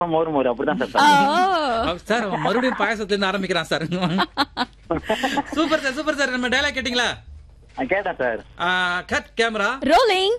மோர் மோர் அப்படிதான் sir sir மறுபடியும் பாயசத்துல இருந்து ஆரம்பிக்கிறான் sir. Super sir super sir. நம்ம டயலாக் கேட்டீங்களா? கேட்டேன் sir. Cut camera rolling.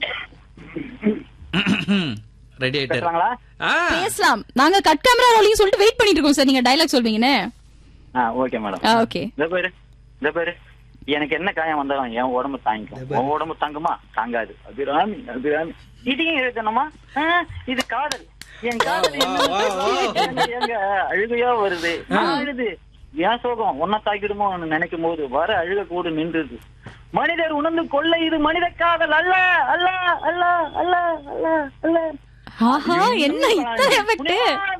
Ready ஆயிட்டாரு. பேசலாங்களா? பேசலாம். நாங்க கட் கேமரா ரோலிங் சொல்லிட்டு வெயிட் பண்ணிட்டு இருக்கோம் சார். நீங்க டயலாக் சொல்வீங்கன்னு. Okay madam. ஓகே. இந்த பேரு எனக்கு என்ன காயம் வந்தாலும் என் உடம்பு தாங்கிக்கும். உன் உடம்பு தாங்குமா? தாங்காது. அபிராமி அபிராமி இதையும் எழுதணுமா? இது காதல். என் காதல் எங்க அழுகையா வருது. அழுது ஏன் சோகம் ஒன்ன தாக்கிடுமோ நினைக்கும் போது வர அழுக கூட நின்றுது. மனிதர் உணர்ந்து கொள்ள இது மனித காதல் அல்ல அல்ல அல்ல அல்ல அல்ல அல்ல. ஆஹா என்ன இத்தனை எஃபெக்ட்.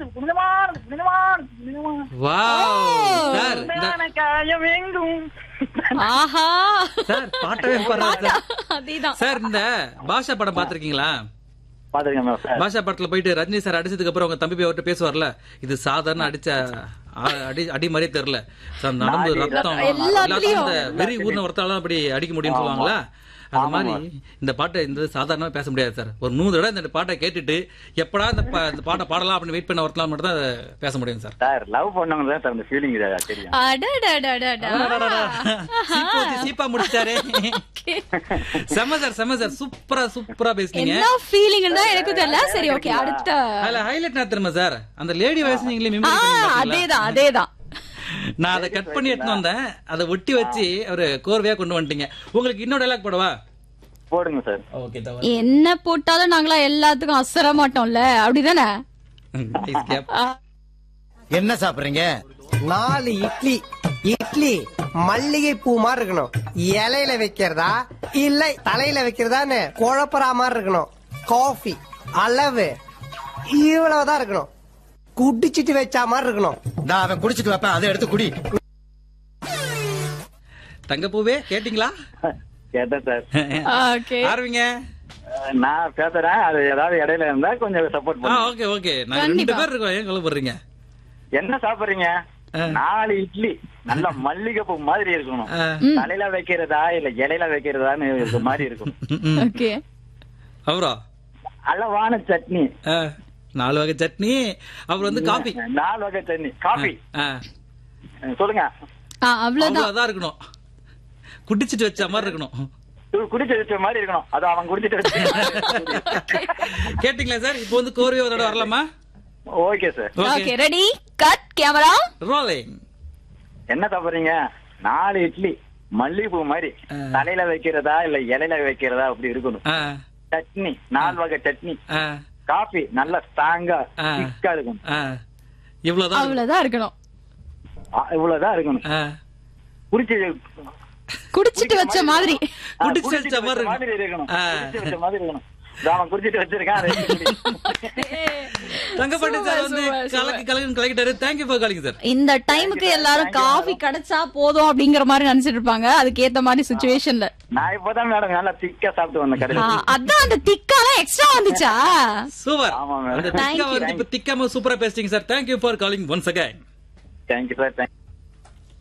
காயம் எங்கும். ஆஹா சார் பாட்டவே பாடுறாரு சார். அதேதான் சார். இந்த பாஷா படம் பாத்திருக்கீங்களா? பாஷா படத்துல போயிட்டு ரஜினி சார் அடிச்சதுக்கு அப்புறம் உங்க தம்பி போய் அவர்கிட்ட பேசுவார்ல, இது சாதாரண அடிச்ச அடி மாதிரியே தெரியல சார், நடந்து ரத்தம் எல்லாத்தையும் இந்த வெறி ஊர்ன ஒருத்தாலும் அப்படி அடிக்க முடியும்னு சொல்லுவாங்களா, அந்த மாதிரி இந்த பாட்டை இந்த சாதாரணமா பேச முடியாது சார். ஒரு 100 தடவை இந்த பாட்டை கேட்டுட்டு எப்படா இந்த பாட்டை பாடலாம் அப்படின்னு வெயிட் பண்ண ஒருத்தலாம் மட்டும் தான் பேச முடியும் சார். சார் லவ் பண்ணவங்க தான் சார் அந்த ஃபீலிங் தெரியும். சீப்பா முடிச்சாரே. செம சார் செம சார். சூப்பரா சூப்பரா பேசுனீங்க. என்ன ஃபீலிங் தான் எனக்கு தெரியல. சரி ஓகே அடுத்த அதுல ஹைலைட் நான் தெரியுமா சார், அந்த லேடி வாய்ஸ் நீங்களே அதேதான் அதேதான். நான் அதை கட் பண்ணி எடுத்து வந்தேன், அதை ஒட்டி வச்சு ஒரு கோர்வையா கொண்டு வந்துட்டீங்க. உங்களுக்கு இன்னொரு டைலாக் போடவா? போடுங்க சார். ஓகே தவறு. என்ன போட்டாலும் நாங்களா எல்லாத்துக்கும் அசர மாட்டோம்ல, அப்படிதானே? என்ன சாப்பிடுறீங்க? 4 இட்லி. இட்லி மல்லிகை பூ மாதிரி இருக்கணும். இலையில வைக்கிறதா இல்ல தலையில வைக்கிறதான்னு குழப்பறா மாதிரி இருக்கணும். காஃபி அளவு இவ்வளவுதான் இருக்கணும். குடிச்சிட்டு வச்சா மாதிரி இருக்கணும். நான் அவன் குடிச்சிட்டு வைப்பேன், அதை எடுத்து குடி. தங்கப்பூவே கேட்டீங்களா? கேட்டேன் சார். ஆரம்பிங்க. நான் பேசுறேன், அது ஏதாவது இடையில இருந்தா கொஞ்சம் சப்போர்ட் பண்ணுங்க. Okay okay. நாங்க 2 பேர் இருக்கோம், ஏன் கவலைப்படுறீங்க? என்ன சாப்பிடுறீங்க? 4 இட்லி நல்ல மல்லிகை பூ மாதிரி இருக்கணும். தலையில வைக்கிறதா இல்ல இலையில வைக்கிறதான்னு மாதிரி இருக்கணும். ஓகே. அப்புறம் அளவான சட்னி. 4 வகை சட்னி. அப்புறம் வந்து காபி. 4 வகை சட்னி காபி. சொல்லுங்க. அவ்வளவுதான் இருக்கணும். குடிச்சிட்டு வச்ச மாதிரி இருக்கணும். குடிச்சு வச்ச மாதிரி இருக்கணும். அது அவன் குடிச்சிட்டு வச்ச. கேட்டீங்களா சார்? இப்போ வந்து கோர்வையா ஒரு தடவை வரலாமா? Okay sir. Okay ready cut camera rolling. என்ன சாப்பிடுறீங்க? 4 இட்லி மல்லிகை பூ மாதிரி. தலையில வைக்கிறதா இல்ல இலையில வைக்கிறதா அப்படி இருக்கணும். சட்னி 4 வகை சட்னி. காபி நல்ல ஸ்ட்ராங்கா திக்கா இருக்கணும். இவ்வளவுதான் இருக்கணும். இவ்வளவுதான் இருக்கணும். குடிச்சிட்டு வச்ச மாதிரி. குடிச்சிட்டு வச்ச மாதிரி இருக்கணும். குடிச்சிட்டு வச்ச மாதிரி இருக்கணும். நான் குடிச்சிட்டு வச்சிருக்கேன். தங்கப்பாண்டி சார் வந்து கலக்கிட்டாரு. Thank you for calling sir. இந்த டைமுக்கு எல்லாரும் காஃபி கிடைச்சா போதும் அப்படிங்கிற மாதிரி நினைச்சிட்டு இருப்பாங்க. அதுக்கு ஏத்த மாதிரி சிச்சுவேஷன்ல நான் இப்பதான் மேடம் நல்லா திக்கா சாப்பிட்டு வந்தேன் கடையில. அதான் அந்த திக்காலாம் எக்ஸ்ட்ரா வந்துச்சா? சூப்பர். அந்த திக்கா வந்து இப்ப திக்காம சூப்பரா பேசுறீங்க sir. Thank you for calling once again. Thank you sir.